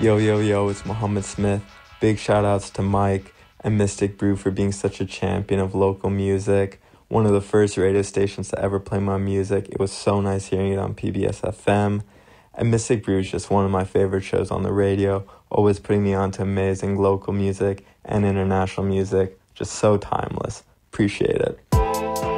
Yo, yo, yo, it's Muhammad Smith. Big shout outs to Mike and Mystic Brew for being such a champion of local music. One of the first radio stations to ever play my music. It was so nice hearing it on PBS FM. And Mystic Brew is just one of my favorite shows on the radio, always putting me on to amazing local music and international music. Just so timeless. Appreciate it.